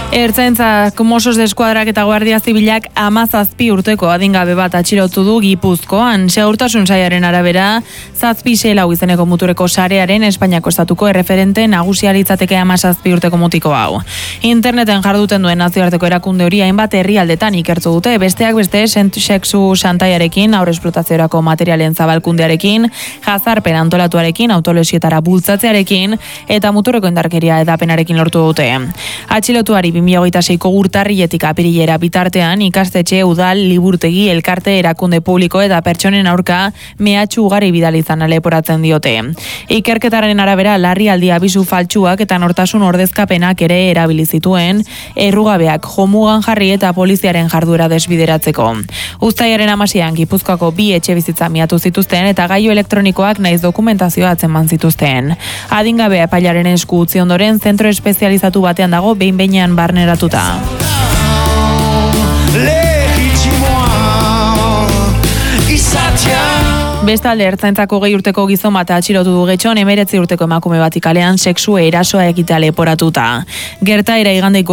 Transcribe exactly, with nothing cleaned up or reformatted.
Ertzaintzak, Mossos de Eskuadrak eta Guardia Zibilak hamazazpi urteko adingabe bat atxilotu du Gipuzkoan. Segurtasun sailaren arabera, zazpi sei lau izeneko muturreko sarearen Espainiako estatuko erreferente nagusia litzateke hamazazpi urteko mutiko hau. Interneten jarduten duen nazioarteko erakunde hori hainbat herrialdetan ikertu dute, besteak beste sexu xantaiarekin, aurre esplotazioerako materialen zabalkundearekin, jazarpen antolatuarekin, autolesietara bultzatzearekin eta muturreko indarkeria edapenarekin lortu dute. Atxilotuari bi mila hogeita seiko urtarriletik apirilera bitartean ikastetxe, udal, liburtegi, elkarte, erakunde publiko eta pertsonen aurka mehatxu ugari bidali izana leporatzen diote. Ikerketaren arabera larrialdi abisu faltsuak eta nortasun ordezkapenak ere erabili zituen, errugabeak jomugan jarri eta poliziaren jarduera desbideratzeko. Uztailaren hamaseian Gipuzkoako bi etxebizitza miatu zituzten eta gailu elektronikoak naiz dokumentazioa atzeman zituzten. Adingabea epailaren esku utzi ondoren zentro espezializatu batean dago behin-behinean barneratuta. Bestalde, Ertzaintzako gehi urteko gizon bat atxilotu du Getxon, hemeretzi urteko emakume bat kalean sexu erasoa egitea leporatuta. Gertaera igandeiko